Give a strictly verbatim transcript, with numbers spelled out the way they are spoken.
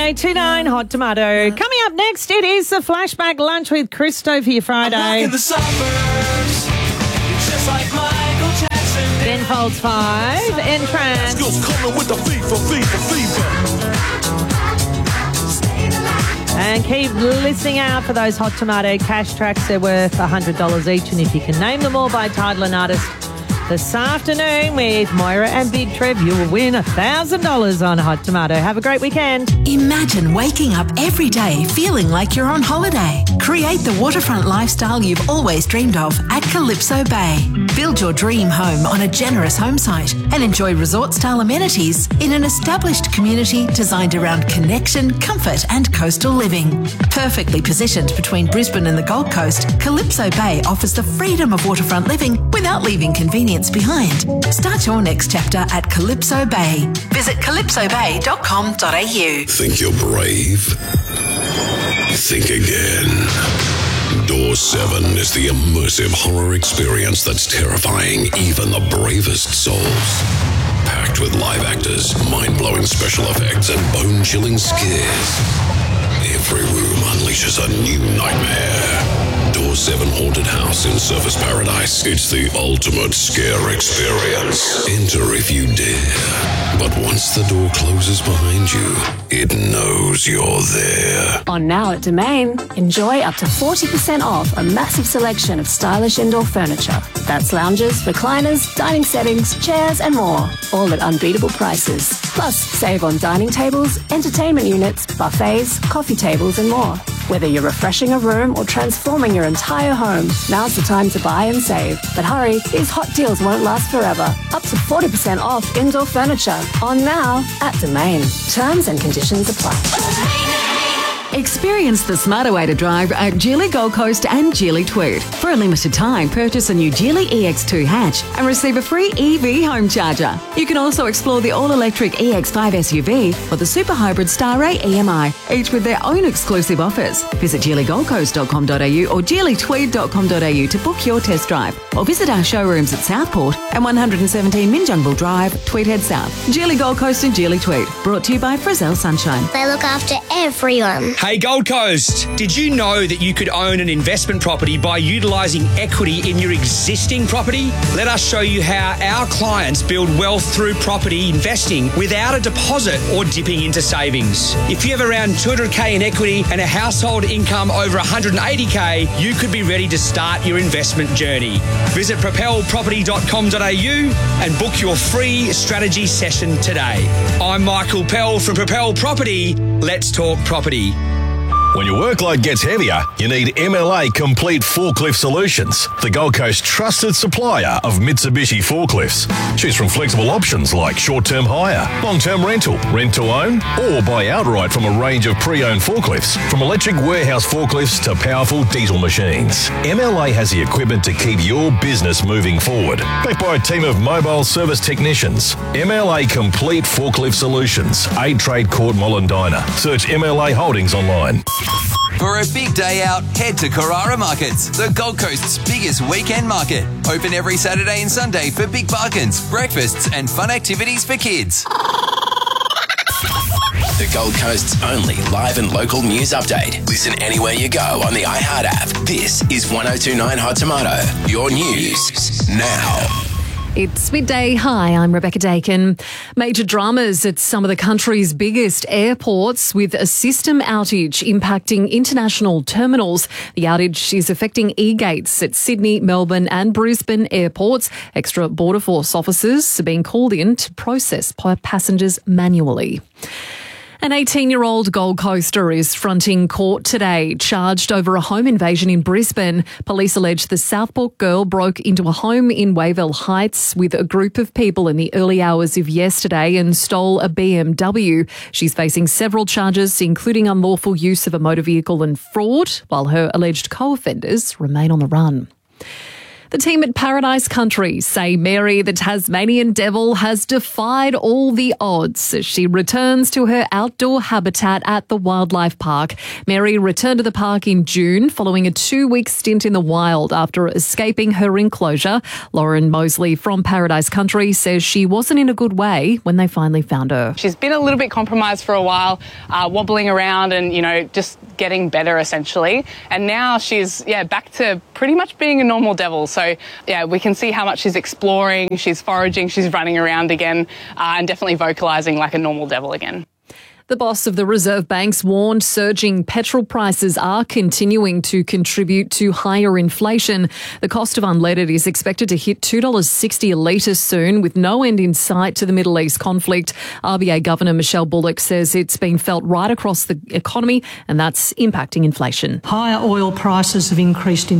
eight two nine Hot Tomato. Coming up next, it is the Flashback Lunch with Christo for your Friday. In the suburbs, just like Michael Jackson. Ben Folds five, Entrance. Skills coming with the fever, fever, fever. And keep listening out for those Hot Tomato cash tracks. They're worth one hundred dollars each. And if you can name them all by title and artist, this afternoon with Moira and Big Trev, you will win one thousand dollars on Hot Tomato. Have a great weekend. Imagine waking up every day feeling like you're on holiday. Create the waterfront lifestyle you've always dreamed of at Calypso Bay. Build your dream home on a generous home site and enjoy resort-style amenities in an established community designed around connection, comfort and coastal living. Perfectly positioned between Brisbane and the Gold Coast, Calypso Bay offers the freedom of waterfront living without leaving convenience behind. Start your next chapter at Calypso Bay. Visit calypso bay dot com dot a u. Think you're brave? Think again. Door seven is the immersive horror experience that's terrifying even the bravest souls. Packed with live actors, mind-blowing special effects, and bone-chilling scares. Every room unleashes a new nightmare. Door seven Haunted House in Surfers Paradise. It's the ultimate scare experience. Enter if you dare. But once the door closes behind you, it knows you're there. On Now at Domain, enjoy up to forty percent off a massive selection of stylish indoor furniture. That's lounges, recliners, dining settings, chairs and more. All at unbeatable prices. Plus, save on dining tables, entertainment units, buffets, coffee tables and more. Whether you're refreshing a room or transforming your entire home, now's the time to buy and save. But hurry, these hot deals won't last forever. Up to forty percent off indoor furniture. On Now at Domain. Terms and conditions apply. Experience the smarter way to drive at Geely Gold Coast and Geely Tweed. For a limited time, purchase a new Geely E X two hatch and receive a free E V home charger. You can also explore the all-electric E X five S U V or the super hybrid Star Ray E M I, each with their own exclusive offers. Visit geely gold coast dot com dot a u or geely tweed dot com dot a u to book your test drive, or visit our showrooms at Southport and one seventeen Minjungbul Drive, Tweedhead South. Geely Gold Coast and Geely Tweed, brought to you by Frizzell Sunshine. They look after everyone. Hey Gold Coast, did you know that you could own an investment property by utilising equity in your existing property? Let us show you how our clients build wealth through property investing without a deposit or dipping into savings. If you have around two hundred K in equity and a household income over one hundred eighty K, you could be ready to start your investment journey. Visit propel property dot com dot a u and book your free strategy session today. I'm Michael Pell from Propel Property. Let's talk property. When your workload gets heavier, you need M L A Complete Forklift Solutions, the Gold Coast trusted supplier of Mitsubishi forklifts. Choose from flexible options like short-term hire, long-term rental, rent-to-own, or buy outright from a range of pre-owned forklifts, from electric warehouse forklifts to powerful diesel machines. M L A has the equipment to keep your business moving forward. Backed by a team of mobile service technicians. M L A Complete Forklift Solutions, eight Trade Court Mollendina. Search M L A Holdings online. For a big day out, head to Carrara Markets, the Gold Coast's biggest weekend market. Open every Saturday and Sunday for big bargains, breakfasts and fun activities for kids. The Gold Coast's only live and local news update. Listen anywhere you go on the iHeart app. This is one oh two point nine Hot Tomato. Your news now. It's midday. Hi, I'm Rebecca Dakin. Major dramas at some of the country's biggest airports with a system outage impacting international terminals. The outage is affecting e-gates at Sydney, Melbourne and Brisbane airports. Extra Border Force officers are being called in to process passengers manually. An eighteen-year-old Gold Coaster is fronting court today, charged over a home invasion in Brisbane. Police allege the Southport girl broke into a home in Wayville Heights with a group of people in the early hours of yesterday and stole a B M W. She's facing several charges, including unlawful use of a motor vehicle and fraud, while her alleged co-offenders remain on the run. The team at Paradise Country say Mary, the Tasmanian devil, has defied all the odds as she returns to her outdoor habitat at the wildlife park. Mary returned to the park in June following a two-week stint in the wild after escaping her enclosure. Lauren Mosley from Paradise Country says she wasn't in a good way when they finally found her. She's been a little bit compromised for a while, uh, wobbling around and, you know, just getting better essentially. And now she's, yeah, back to pretty much being a normal devil. So, yeah, we can see how much she's exploring, she's foraging, she's running around again, uh, and definitely vocalising like a normal devil again. The boss of the Reserve Banks warned surging petrol prices are continuing to contribute to higher inflation. The cost of unleaded is expected to hit two dollars sixty a litre soon, with no end in sight to the Middle East conflict. R B A Governor Michelle Bullock says it's been felt right across the economy and that's impacting inflation. Higher oil prices have increased in